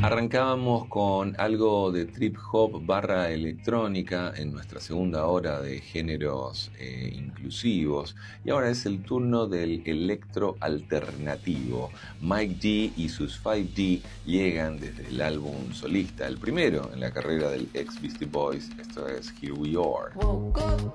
Arrancábamos con algo de trip hop barra electrónica en nuestra segunda hora de géneros inclusivos y ahora es el turno del electro alternativo. Mike D y sus 5D llegan desde el álbum solista, el primero en la carrera del ex Beastie Boys, esto es Here We Are.